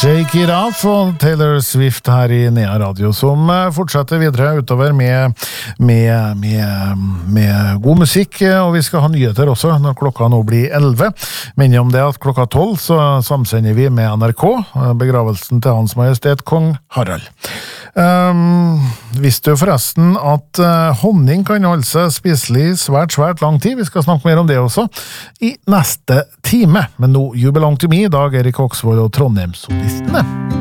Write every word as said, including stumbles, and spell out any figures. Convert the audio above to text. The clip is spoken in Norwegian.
Shake It Off og Taylor Swift her i Nea Radio, som fortsetter videre utover med, med, med, med god musikk, og vi skal ha nyheter også når klokka nå blir elleve. Minner om det at klokka tolv så samsender vi med N R K, begravelsen til Hans Majestet Kong Harald. Um, visste du forresten at uh, honning kan holde seg spiselig svært, svært lang tid? Vi skal snakke mer om det også i neste time. Men nå, You Belong To Me, Dag Erik Oksvold og Trondheimssolistene.